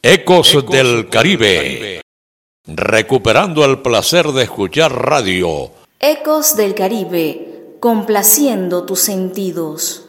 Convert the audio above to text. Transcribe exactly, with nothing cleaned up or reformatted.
Ecos del Caribe, recuperando el placer de escuchar radio. Ecos del Caribe, complaciendo tus sentidos.